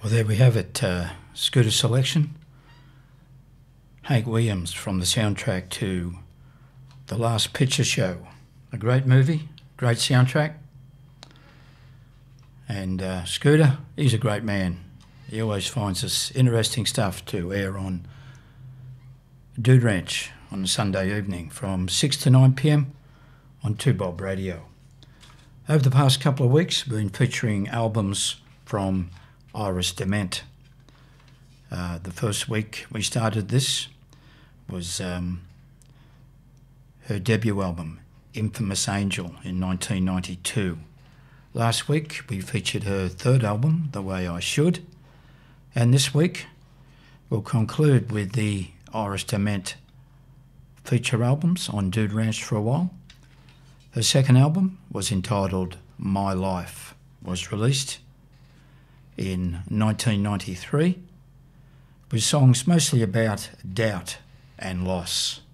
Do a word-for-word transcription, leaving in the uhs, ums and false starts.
Well, there we have it, uh, Scooter Selection. Hank Williams from the soundtrack to The Last Picture Show. A great movie, great soundtrack. And uh, Scooter, he's a great man. He always finds us interesting stuff to air on Dude Ranch on a Sunday evening from six to nine p m on two Bob Radio. Over the past couple of weeks, we've been featuring albums from Iris DeMent. Uh, the first week we started this was um, her debut album, Infamous Angel, in nineteen ninety-two. Last week we featured her third album, The Way I Should, and this week we'll conclude with the Iris DeMent feature albums on Dude Ranch for a while. Her second album was entitled My Life, was released in nineteen ninety-three, with songs mostly about doubt and loss.